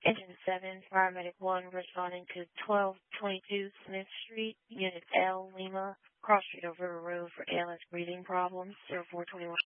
Engine 7, Paramedic 1 responding to 1222 Smith Street, Unit L, Lima, cross street over River Road for ALS breathing problems, 0421.